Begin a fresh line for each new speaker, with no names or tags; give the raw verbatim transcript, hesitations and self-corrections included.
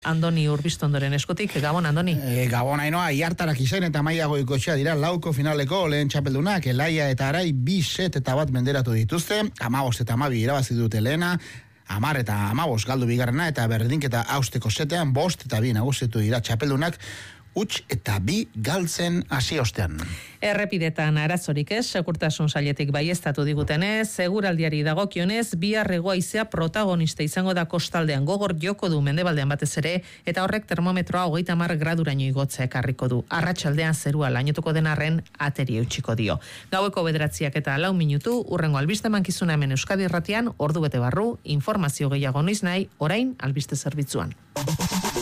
Andoni Urbiztondoren eskutik, Gabon, Andoni.
E, Gabon, Ainoa, Iartarak izen eta Maia Goikoetxea dira lauko finaleko lehen txapeldunak, Elaia eta Arai bi set eta bat menderatu dituzte, hamabost eta hamabi irabazi dute lehena, hamar eta hamabost galdu bigarrena eta berdinketa hausteko setean, bost eta bi nagusitu dira txapeldunak, huts eta bi galtzen hasi ostean.
Errepidetan arazorik ez, segurtasun sailetik baieztatu digutenez, seguraldiari dagokionez, bihar hego haizea protagonista izango da kostaldean, gogor joko du mendebaldean batez ere, eta horrek termometroa hogeita hamar graduraino igotzea ekarriko du. Arratsaldean zerua lainotuko den arren ateri eutxiko dio. Gaueko bederatziak eta lau minutu, urrengo albiste mankizuna hemen Euskadi Irratian, ordu bete barru, informazio gehiago noiz nahi, orain albiste zerbitzuan.